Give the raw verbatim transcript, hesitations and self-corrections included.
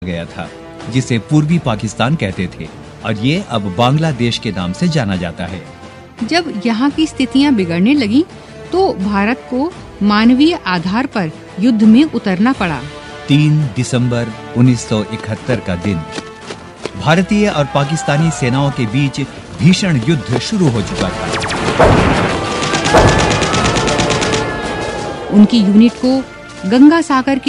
गया था, जिसे पूर्वी पाकिस्तान कहते थे, और ये अब बांग्लादेश के नाम से जाना जाता है। जब यहाँ की स्थितियाँ बिगड़ने लगी तो भारत को मानवीय आधार पर युद्ध में उतरना पड़ा। तीन दिसंबर उन्नीस सौ इकहत्तर का दिन। भारतीय और पाकिस्तानी सेनाओं के बीच भीषण युद्ध शुरू हो चुका था। उनकी यूनिट को गंगा सागर के